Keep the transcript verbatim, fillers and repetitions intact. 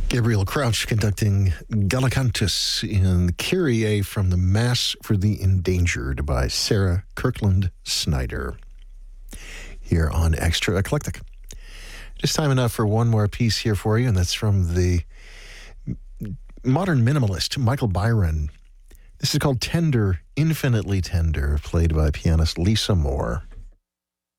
Gabriel Crouch conducting Gallicantus in Kyrie from the Mass for the Endangered by Sarah Kirkland Snyder here on Extra Eclectic. Just time enough for one more piece here for you, and that's from the modern minimalist Michael Byron. This is called Tender, Infinitely Tender, played by pianist Lisa Moore.